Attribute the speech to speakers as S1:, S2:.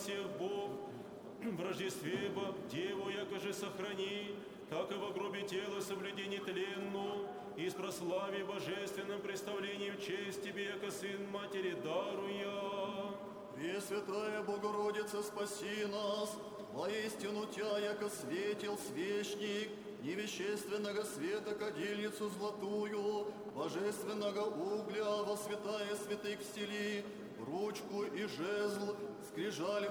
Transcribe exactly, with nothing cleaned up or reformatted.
S1: всех Бог, в Рождестве бы Деву якоже сохрани, как и во гробе тела соблюди нетленну, и с прославе божественным представлением честь Тебе, яко Сын Матери даруя.
S2: Пресвятая Богородица, спаси нас, воистину Тя, яко светил свечник, невещественного света кадильницу золотую, божественного угля во святая святых встели, ручку и жезл, скрижаль